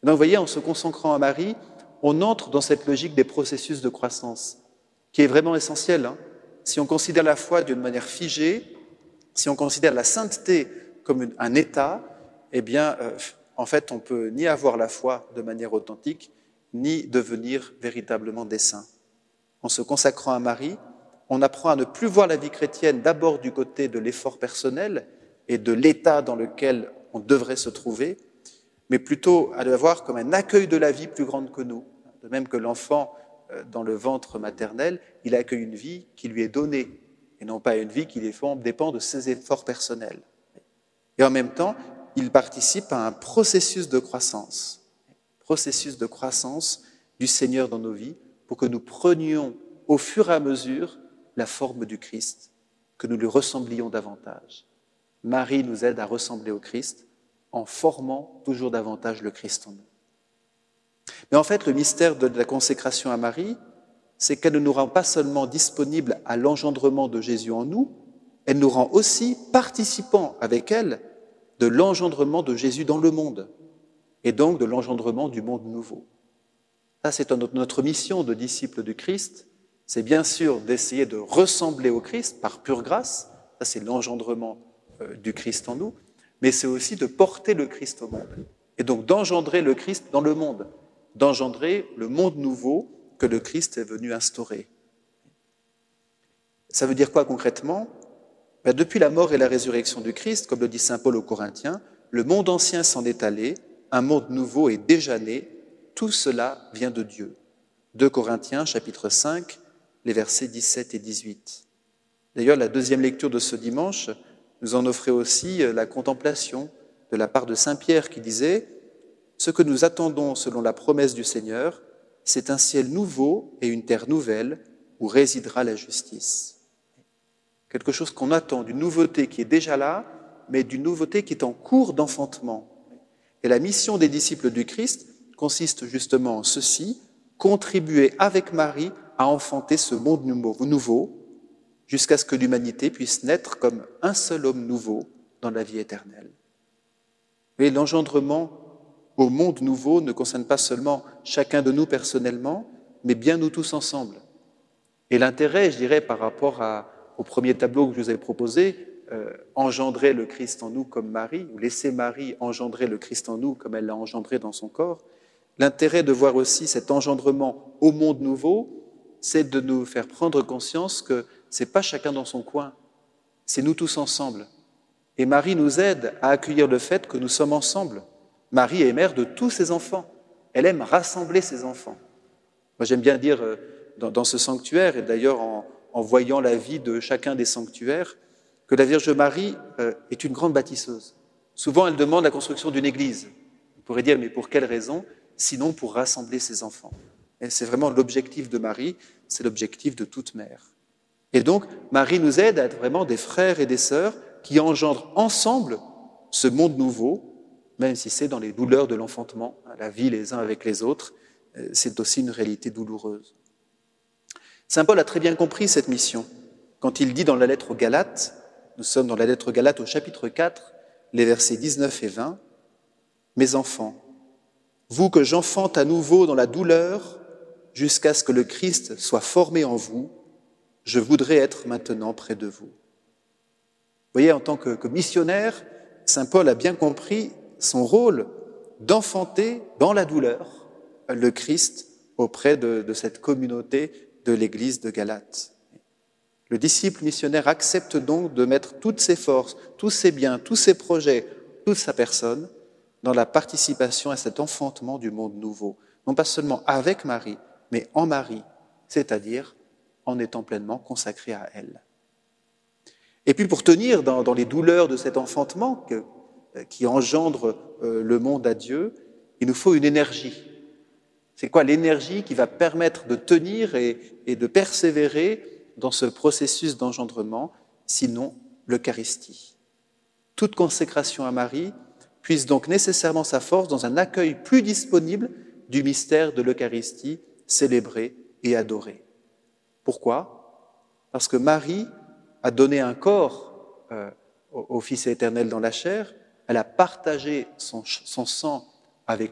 Donc, vous voyez, en se consacrant à Marie, on entre dans cette logique des processus de croissance, qui est vraiment essentielle. Si on considère la foi d'une manière figée, si on considère la sainteté comme un état, eh bien, en fait, on ne peut ni avoir la foi de manière authentique, ni devenir véritablement des saints. En se consacrant à Marie, on apprend à ne plus voir la vie chrétienne d'abord du côté de l'effort personnel et de l'état dans lequel on devrait se trouver, mais plutôt à le voir comme un accueil de la vie plus grande que nous. De même que l'enfant, dans le ventre maternel, il accueille une vie qui lui est donnée, et non pas une vie qui dépend de ses efforts personnels. Et en même temps, il participe à un processus de croissance du Seigneur dans nos vies, pour que nous prenions au fur et à mesure la forme du Christ, que nous lui ressemblions davantage. Marie nous aide à ressembler au Christ en formant toujours davantage le Christ en nous. Mais en fait, le mystère de la consécration à Marie, c'est qu'elle ne nous rend pas seulement disponibles à l'engendrement de Jésus en nous, elle nous rend aussi participants avec elle de l'engendrement de Jésus dans le monde, et donc de l'engendrement du monde nouveau. Ça, c'est notre mission de disciples du Christ, c'est bien sûr d'essayer de ressembler au Christ par pure grâce, ça c'est l'engendrement du Christ en nous, mais c'est aussi de porter le Christ au monde, et donc d'engendrer le Christ dans le monde, d'engendrer le monde nouveau que le Christ est venu instaurer. Ça veut dire quoi concrètement ? Depuis la mort et la résurrection du Christ, comme le dit saint Paul aux Corinthiens, le monde ancien s'en est allé, un monde nouveau est déjà né, tout cela vient de Dieu. 2 Corinthiens, chapitre 5, les versets 17 et 18. D'ailleurs, la deuxième lecture de ce dimanche nous en offrait aussi la contemplation de la part de saint Pierre qui disait « Ce que nous attendons selon la promesse du Seigneur, c'est un ciel nouveau et une terre nouvelle où résidera la justice. » Quelque chose qu'on attend, d'une nouveauté qui est déjà là, mais d'une nouveauté qui est en cours d'enfantement. Et la mission des disciples du Christ consiste justement en ceci, contribuer avec Marie à enfanter ce monde nouveau, jusqu'à ce que l'humanité puisse naître comme un seul homme nouveau dans la vie éternelle. Et l'engendrement au monde nouveau ne concerne pas seulement chacun de nous personnellement, mais bien nous tous ensemble. Et l'intérêt, je dirais, par rapport au premier tableau que je vous ai proposé, engendrer le Christ en nous comme Marie, ou laisser Marie engendrer le Christ en nous comme elle l'a engendré dans son corps, l'intérêt de voir aussi cet engendrement au monde nouveau, c'est de nous faire prendre conscience que ce n'est pas chacun dans son coin, c'est nous tous ensemble. Et Marie nous aide à accueillir le fait que nous sommes ensemble. Marie est mère de tous ses enfants. Elle aime rassembler ses enfants. Moi, j'aime bien dire dans ce sanctuaire, et d'ailleurs en voyant la vie de chacun des sanctuaires, que la Vierge Marie est une grande bâtisseuse. Souvent, elle demande la construction d'une église. On pourrait dire, mais pour quelle raison ? Sinon pour rassembler ses enfants. Et c'est vraiment l'objectif de Marie, c'est l'objectif de toute mère. Et donc, Marie nous aide à être vraiment des frères et des sœurs qui engendrent ensemble ce monde nouveau, même si c'est dans les douleurs de l'enfantement, la vie les uns avec les autres, c'est aussi une réalité douloureuse. Saint Paul a très bien compris cette mission quand il dit dans la lettre aux Galates, nous sommes dans la lettre aux Galates au chapitre 4, les versets 19 et 20, « Mes enfants, vous que j'enfante à nouveau dans la douleur jusqu'à ce que le Christ soit formé en vous, je voudrais être maintenant près de vous. » Vous voyez, en tant que missionnaire, saint Paul a bien compris son rôle d'enfanter dans la douleur le Christ auprès de cette communauté de l'Église de Galate. Le disciple missionnaire accepte donc de mettre toutes ses forces, tous ses biens, tous ses projets, toute sa personne dans la participation à cet enfantement du monde nouveau. Non pas seulement avec Marie, mais en Marie, c'est-à-dire en étant pleinement consacré à elle. Et puis pour tenir dans les douleurs de cet enfantement qui engendre le monde à Dieu, il nous faut une énergie. C'est quoi l'énergie qui va permettre de tenir et de persévérer dans ce processus d'engendrement, sinon l'Eucharistie. Toute consécration à Marie puise donc nécessairement sa force dans un accueil plus disponible du mystère de l'Eucharistie célébré et adoré. Pourquoi ? Parce que Marie a donné un corps au Fils éternel dans la chair, elle a partagé son sang